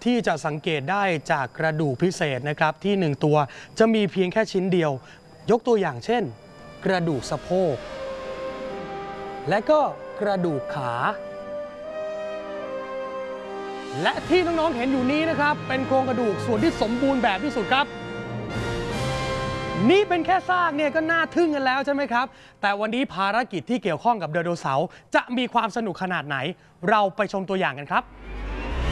ที่จะสังเกตได้จากกระดูกพิเศษนะครับที่1ตัวจะมีเพียงแค่ชิ้นเดียวยกตัวอย่างเช่นกระดูกสะโพกและก็กระดูกขาและที่น้องๆเห็นอยู่นี้นะครับเป็นโครงกระดูกส่วนที่สมบูรณ์แบบที่สุดครับนี่เป็นแค่ซากเนี่ยก็น่าทึ่งกันแล้วใช่ไหมครับแต่วันนี้ภารกิจที่เกี่ยวข้องกับไดโนเสาร์จะมีความสนุกขนาดไหนเราไปชมตัวอย่างกันครับ